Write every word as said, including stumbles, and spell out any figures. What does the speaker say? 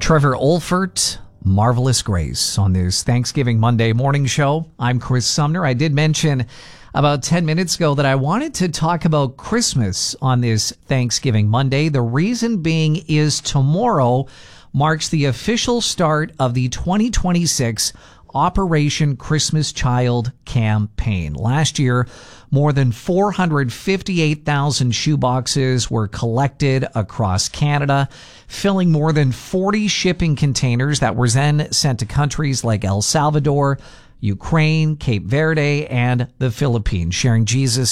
Trevor Olfert, Marvelous Grace on this Thanksgiving Monday morning show. I'm Chris Sumner. I did mention about ten minutes ago that I wanted to talk about Christmas on this Thanksgiving Monday. The reason being is tomorrow marks the official start of the twenty twenty-six Operation Christmas Child campaign. Last year, more than four hundred fifty-eight thousand shoeboxes were collected across Canada, filling more than forty shipping containers that were then sent to countries like El Salvador, Ukraine, Cape Verde, and the Philippines, sharing Jesus